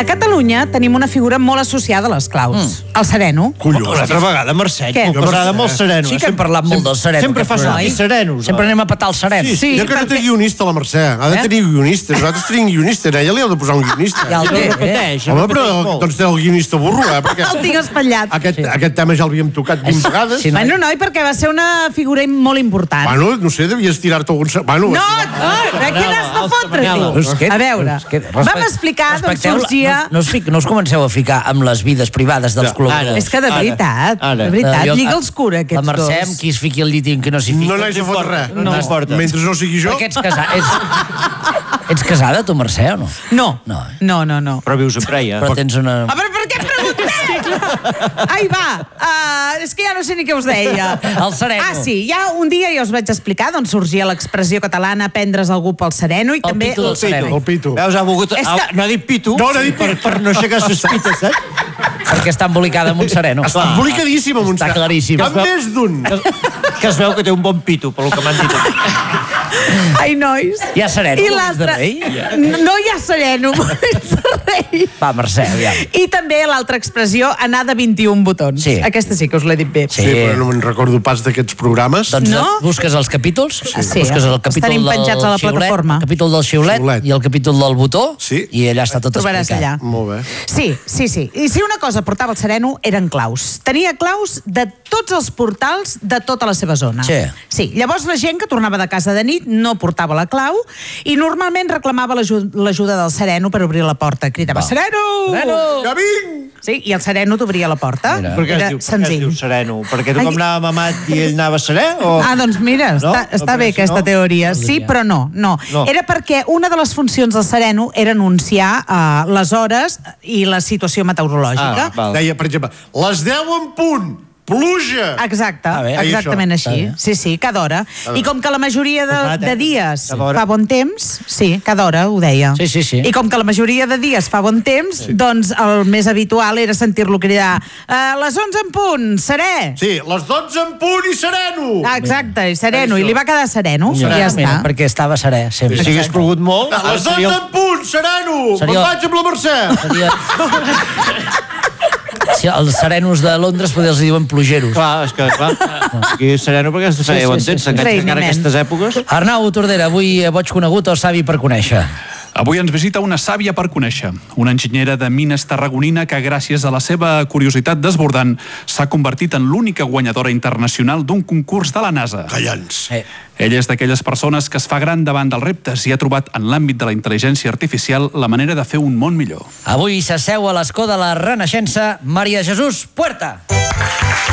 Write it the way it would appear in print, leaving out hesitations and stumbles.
A Catalunya tenim una figura molt associada a les claus. El sereno. Collons. Una altra vegada, Mercè. Què? Jo m'agrada molt sereno. Sí que hem parlat molt del sereno. Sempre fa sortir serenos. Sempre anem a petar el sereno. Sí, ja que no té guionista, la Mercè. Ha de tenir guionista. Nosaltres tenim guionista. A ella li heu de posar un guionista. Ja el té, repeteix. Home, però doncs té el guionista burro, perquè El tinc espatllat. aquest tema ja l'havíem tocat 20 vegades. Sí, Bueno, noi, perquè va ser una figura molt important. Bueno, no sé, devies tirar-te algun... Bueno, No, què n'has de fotre, tu? A veure, vam explicar d'on sorgia... No us comenceu a ficar amb les vides privades dels col·laboradors. És que de veritat, lliga-els cura, La aquests Mercè, dos. amb qui es fiqui el llit i amb qui no s'hi fiqui. no n'haig de fotre res. No importa. Mentre no sigui jo... Perquè ets casada, tu, Mercè, o no? No. Però vius a Preia. Però tens una... A veure, per què pregunteu? Ai, va, és que ja no sé ni què us deia. El sereno. Ah, sí, ja un dia ja us vaig explicar d'on sorgia l'expressió catalana prendre's algú pel sereno i El també... pito del sereno. El pito. Veus, ha volgut... És que- No ha dit pito. No, no ha dit pito. Per no aixecar sospites, saps? Perquè està embolicada amb un sereno. Està embolicadíssim amb un... Està claríssim. Cap més d'un. Que es veu que té un bon pito, pel que m'han dit. Ai, nois. Hi ha sereno, I de l'altre... rei? No hi ha sereno, de rei. Va, Mercè, aviam. I també l'altra expressió, anar de 21 botons. Sí. Aquesta sí que us l'he dit bé. Sí, però no me'n recordo pas d'aquests programes. Doncs No? busques els capítols, Sí, busques el capítol estan del penjats a la xiulet, plataforma. el capítol del xiulet Xiulet. i el capítol del botó, Sí. i allà està tot Trobaràs explicat. allà. Molt bé. Sí. I si una cosa portava el sereno, eren claus. Tenia claus de tots els portals de tota la seva zona. Sí. Llavors la gent que tornava de casa de nit no portava la clau i normalment reclamava l'ajuda del sereno per obrir la porta. Cridava, sereno! Ja vinc! Sí, i el sereno t'obria la porta. Mira. Per què Era es diu senzill. sereno? Perquè tothom Ai. anava mamat i ell anava serè? O... Ah, doncs mira, No? està bé No, aquesta no? teoria. Sí, però no. No. Era perquè una de les funcions del sereno era anunciar les hores i la situació meteorològica. Val. Deia, per exemple, les 10 en punt, pluja! Exacte, bé. exactament Això. així. Sí, cada hora. I com que la majoria de dies Cada hora. fa bon temps, sí, cada hora ho deia. Sí. I com que la majoria de dies fa bon temps, doncs el més habitual era sentir-lo cridar les 11 en punt, serè! Sí, les 12 en punt i sereno! Ah, exacte, i sereno, i li va quedar sereno, i ja està. Perquè estava serè, sempre. Si hagués plogut molt... A les 12 en punt, sereno! Seria- Me'n vaig amb la Mercè! Si els serenos de Londres poder els diuen plugeros. Clar, és que, clar, aquí és sereno perquè has de fer, ja ho entens, s'enganxa encara a aquestes èpoques. Arnau Tordera, avui boig conegut o savi per conèixer? Avui ens visita una sàvia per conèixer, una enginyera de mines tarragonina que gràcies a la seva curiositat desbordant s'ha convertit en l'única guanyadora internacional d'un concurs de la NASA. Callants. Ella és d'aquelles persones que es fa gran davant dels reptes i ha trobat en l'àmbit de la intel·ligència artificial la manera de fer un món millor. Avui s'asseu a l'escó de la Renaixença Maria Jesús Puerta.